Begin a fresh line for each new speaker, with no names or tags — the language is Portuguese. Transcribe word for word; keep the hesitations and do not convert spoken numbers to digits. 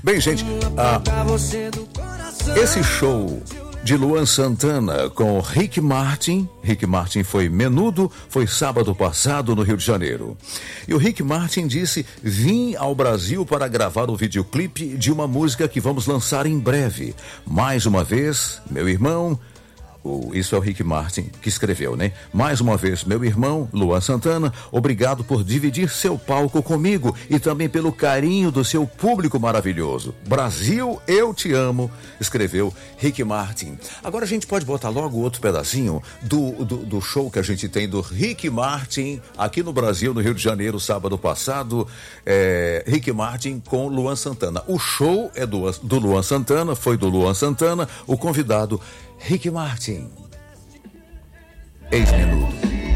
Bem, gente, ah, esse show de Luan Santana com Rick Martin. Rick Martin foi menudo, foi sábado passado no Rio de Janeiro. E o Rick Martin disse: vim ao Brasil para gravar o videoclipe de uma música que vamos lançar em breve. Mais uma vez, meu irmão... Oh, isso é o Rick Martin que escreveu, né? Mais uma vez, meu irmão, Luan Santana, obrigado por dividir seu palco comigo e também pelo carinho do seu público maravilhoso. Brasil, eu te amo, escreveu Rick Martin. Agora a gente pode botar logo outro pedacinho do, do, do show que a gente tem do Rick Martin aqui no Brasil, no Rio de Janeiro, sábado passado. É, Rick Martin com Luan Santana. O show é do, do Luan Santana, foi do Luan Santana, o convidado Rick Martin, ex-menudo.